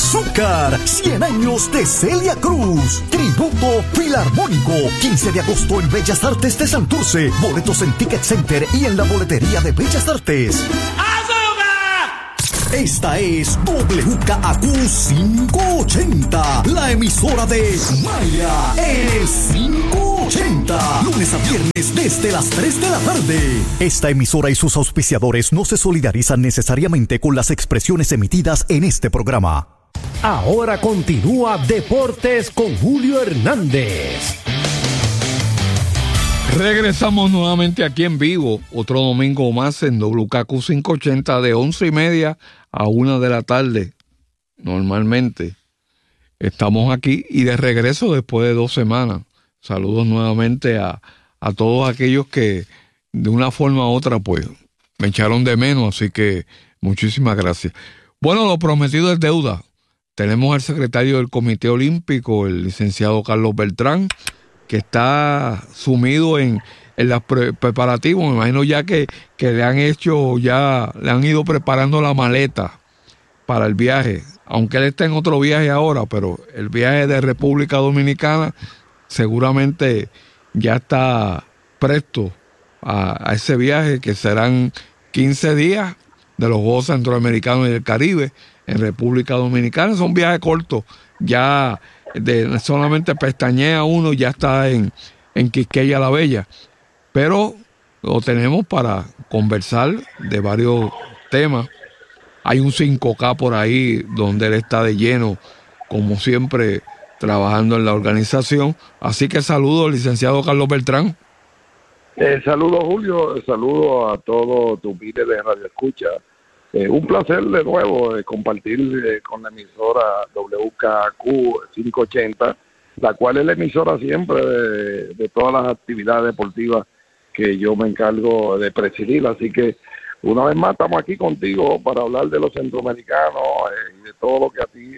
Azúcar, 100 años de Celia Cruz. Tributo Filarmónico, 15 de agosto en Bellas Artes de Santurce. Boletos en Ticket Center y en la boletería de Bellas Artes. Esta es WKAQ 580, la emisora de Maya, el 580, lunes a viernes desde las 3 de la tarde. Esta emisora y sus auspiciadores no se solidarizan necesariamente con las expresiones emitidas en este programa. Ahora continúa Deportes con Julio Hernández. Regresamos nuevamente aquí en vivo, otro domingo más en WKQ 580 de 11:30 a 1 de la tarde. Normalmente estamos aquí y de regreso después de 2 semanas. Saludos nuevamente a todos aquellos que de una forma u otra pues me echaron de menos, así que muchísimas gracias. Bueno, lo prometido es deuda. Tenemos al secretario del Comité Olímpico, el licenciado Carlos Beltrán, que está sumido en los preparativos. Me imagino ya que le han ido preparando la maleta para el viaje, aunque él está en otro viaje ahora, pero el viaje de República Dominicana seguramente ya está presto a ese viaje, que serán 15 días de los Juegos Centroamericanos y del Caribe en República Dominicana. Son viajes cortos, ya solamente pestañea uno y ya está en Quisqueya la Bella, pero lo tenemos para conversar de varios temas. Hay un 5K por ahí donde él está de lleno, como siempre, trabajando en la organización. Así que saludos, licenciado Carlos Beltrán. Saludos, Julio, saludos a todos tus miles de Radio Escucha. Un placer de nuevo compartir con la emisora WKQ 580, la cual es la emisora siempre de todas las actividades deportivas que yo me encargo de presidir. Así que una vez más estamos aquí contigo para hablar de los centroamericanos y de todo lo que a ti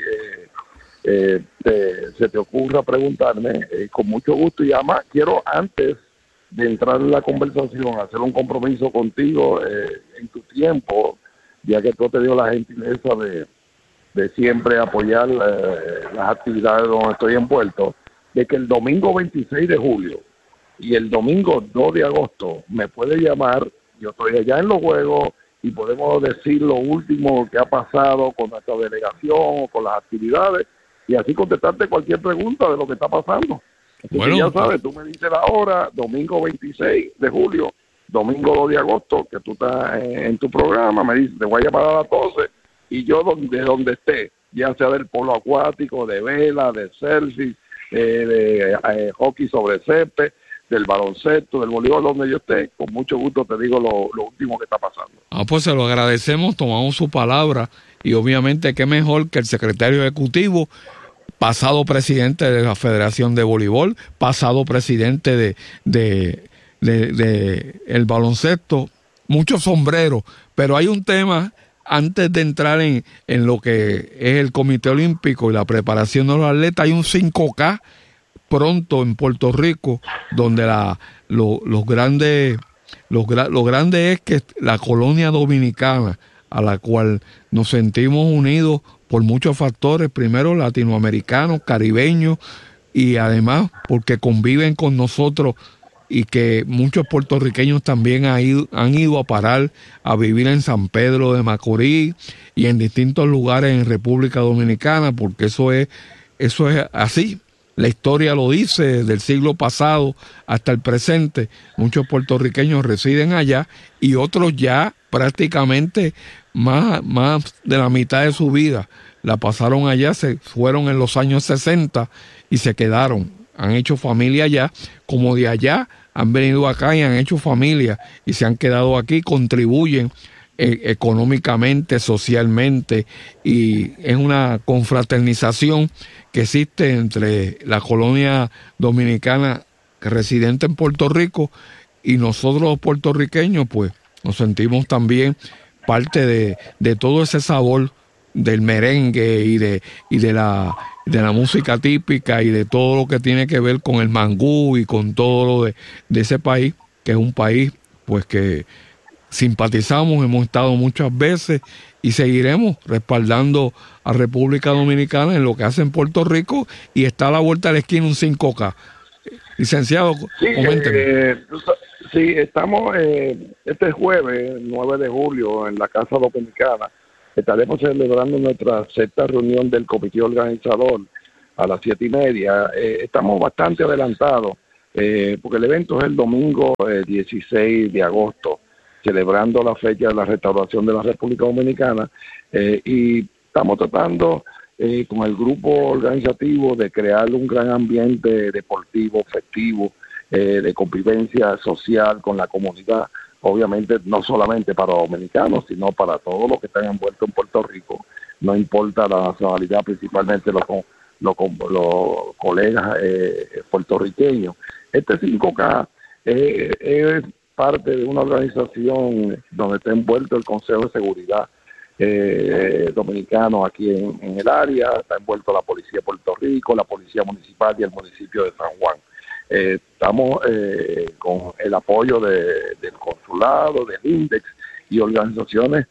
se te ocurra preguntarme, con mucho gusto. Y además quiero, antes de entrar en la conversación, hacer un compromiso contigo en tu tiempo, ya que tú te dio la gentileza de siempre apoyar las actividades donde estoy envuelto, de que el domingo 26 de julio y el domingo 2 de agosto me puede llamar. Yo estoy allá en los Juegos y podemos decir lo último que ha pasado con nuestra delegación o con las actividades, y así contestarte cualquier pregunta de lo que está pasando. Así bueno, que ya sabes, tú me dices la hora, domingo 26 de julio, domingo 2 de agosto, que tú estás en tu programa, me dices, te voy a llamar a las 12, y yo donde esté, ya sea del polo acuático, de vela, de surfing, de hockey sobre césped, del baloncesto, del voleibol, donde yo esté, con mucho gusto te digo lo último que está pasando. Pues se lo agradecemos, tomamos su palabra, y obviamente qué mejor que el secretario ejecutivo, pasado presidente de la Federación de Voleibol, pasado presidente de el baloncesto, muchos sombreros, pero hay un tema antes de entrar en lo que es el Comité Olímpico y la preparación de los atletas. Hay un 5K pronto en Puerto Rico, donde lo grande es que la colonia dominicana, a la cual nos sentimos unidos por muchos factores, primero latinoamericanos, caribeños, y además porque conviven con nosotros, y que muchos puertorriqueños también han ido a parar a vivir en San Pedro de Macorís y en distintos lugares en República Dominicana, porque eso es así. La historia lo dice, desde el siglo pasado hasta el presente, muchos puertorriqueños residen allá, y otros ya prácticamente más de la mitad de su vida la pasaron allá, se fueron en los años 60 y se quedaron, han hecho familia allá, como de allá han venido acá y han hecho familia y se han quedado aquí, contribuyen económicamente, socialmente, y es una confraternización que existe entre la colonia dominicana residente en Puerto Rico y nosotros los puertorriqueños, pues nos sentimos también parte de todo ese sabor del merengue y de la música típica y de todo lo que tiene que ver con el mangú y con todo lo de ese país, que es un país pues que simpatizamos, hemos estado muchas veces y seguiremos respaldando a República Dominicana en lo que hace en Puerto Rico, y está a la vuelta de la esquina un 5K. Licenciado, coménteme. Sí, estamos este jueves, 9 de julio, en la Casa Dominicana. Estaremos celebrando nuestra sexta reunión del comité organizador a las 7:30. Estamos bastante adelantados, porque el evento es el domingo 16 de agosto, celebrando la fecha de la restauración de la República Dominicana, y estamos tratando con el grupo organizativo de crear un gran ambiente deportivo, festivo, de convivencia social con la comunidad, obviamente no solamente para los dominicanos, sino para todos los que están envueltos en Puerto Rico, no importa la nacionalidad, principalmente los colegas puertorriqueños. Este 5K es parte de una organización donde está envuelto el Consejo de Seguridad dominicano aquí en el área, está envuelto la Policía de Puerto Rico, la Policía Municipal y el municipio de San Juan. Estamos con el apoyo del Consulado, del INDEX y organizaciones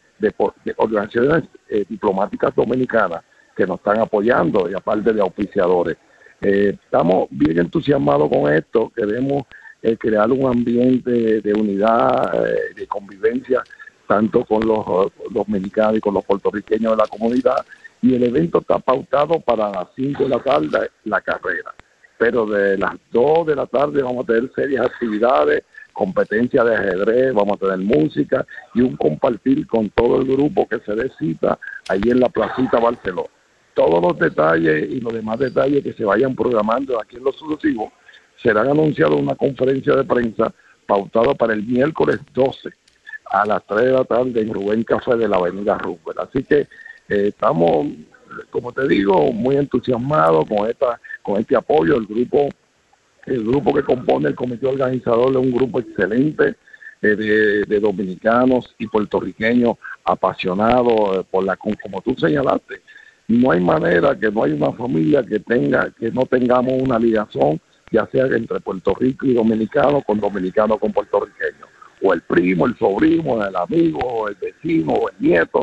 diplomáticas dominicanas que nos están apoyando, y aparte de auspiciadores. Estamos bien entusiasmados con esto. Queremos crear un ambiente de unidad, de convivencia, tanto con los dominicanos y con los puertorriqueños de la comunidad, y el evento está pautado para las 5 de la tarde, la carrera. Pero de las 2 de la tarde vamos a tener serias actividades, competencia de ajedrez, vamos a tener música y un compartir con todo el grupo que se dé cita allí en la Placita Barceló. Todos los detalles y los demás detalles que se vayan programando aquí en lo sucesivo serán anunciados en una conferencia de prensa pautada para el miércoles 12 a las 3 de la tarde en Rubén Café de la avenida Roosevelt. Así que estamos, como te digo, muy entusiasmados con este apoyo. El grupo que compone el comité organizador es un grupo excelente de dominicanos y puertorriqueños apasionados por como tú señalaste. No hay manera que no hay una familia que no tengamos una ligación, ya sea entre Puerto Rico y dominicanos con puertorriqueños, o el primo, el sobrino, el amigo, el vecino, o el nieto.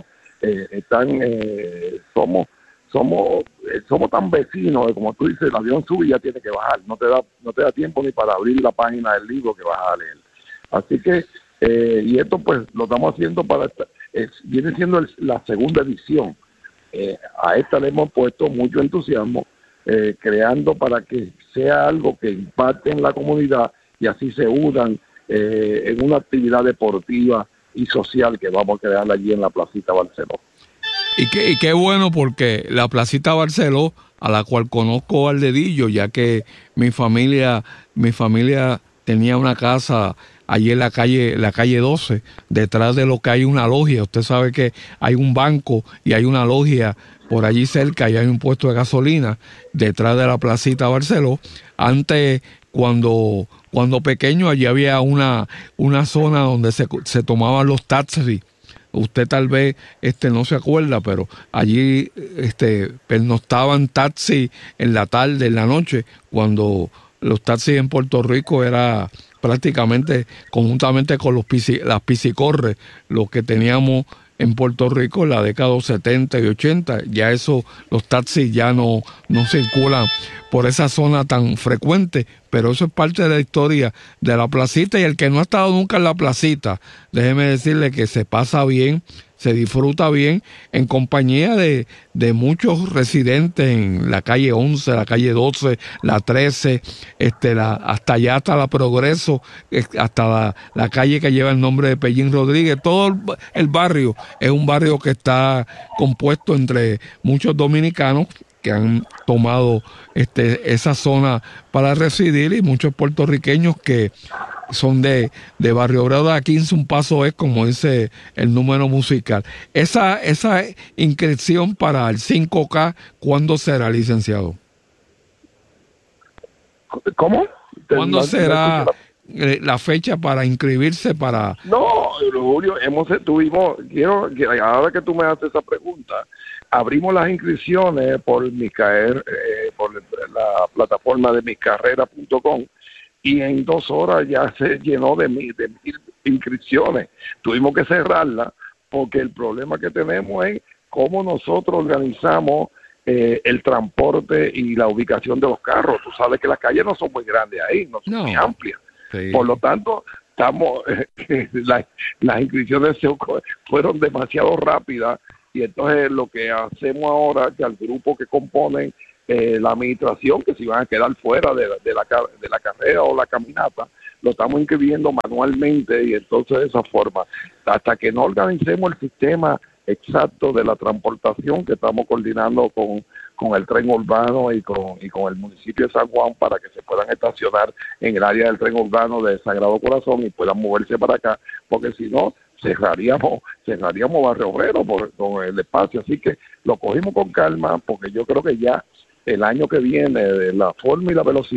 Somos tan vecinos, como tú dices, el avión sube y ya tiene que bajar, no te da tiempo ni para abrir la página del libro que vas a leer. Así que, y esto pues lo estamos haciendo viene siendo la segunda edición. A esta le hemos puesto mucho entusiasmo, creando para que sea algo que impacte en la comunidad y así se unan en una actividad deportiva y social que vamos a crear allí en la Placita Barceló. Y qué bueno, porque la Placita Barceló, a la cual conozco al dedillo, ya que mi familia tenía una casa allí en la calle 12, detrás de lo que hay una logia. Usted sabe que hay un banco y hay una logia por allí cerca, y hay un puesto de gasolina detrás de la Placita Barceló. Antes, cuando pequeño, allí había una zona donde se tomaban los taxis. Usted tal vez no se acuerda, pero allí pernoctaban taxis en la tarde, en la noche, cuando los taxis en Puerto Rico era prácticamente conjuntamente con las piscicorres, lo que teníamos en Puerto Rico en la década de los 70 y 80. Ya los taxis ya no circulan por esa zona tan frecuente, pero eso es parte de la historia de la Placita, y el que no ha estado nunca en la Placita, déjeme decirle que se pasa bien, se disfruta bien, en compañía de muchos residentes en la calle 11, la calle 12, la 13, hasta allá, hasta la Progreso, hasta la calle que lleva el nombre de Pellín Rodríguez. Todo el barrio es un barrio que está compuesto entre muchos dominicanos que han tomado esa zona para residir, y muchos puertorriqueños que son de Barrio Obrero de 15, un paso es, como dice el número musical. Esa inscripción para el 5K, ¿cuándo será, licenciado? ¿Cómo? ¿Cuándo será la fecha para inscribirse para...? No, Julio, ahora que tú me haces esa pregunta, abrimos las inscripciones por por la plataforma de miscarrera.com, y en 2 horas ya se llenó de mil inscripciones. Tuvimos que cerrarla porque el problema que tenemos es cómo nosotros organizamos el transporte y la ubicación de los carros. Tú sabes que las calles no son muy grandes ahí, no son muy amplias. Sí. Por lo tanto, las inscripciones fueron demasiado rápidas, y entonces lo que hacemos ahora es que al grupo que componen la administración, que se van a quedar fuera de la carrera o la caminata, lo estamos inscribiendo manualmente, y entonces de esa forma, hasta que no organicemos el sistema exacto de la transportación, que estamos coordinando con el tren urbano y con el municipio de San Juan, para que se puedan estacionar en el área del tren urbano de Sagrado Corazón y puedan moverse para acá, porque si no cerraríamos Barrio Obrero con el espacio. Así que lo cogimos con calma, porque yo creo que ya el año que viene, de la forma y la velocidad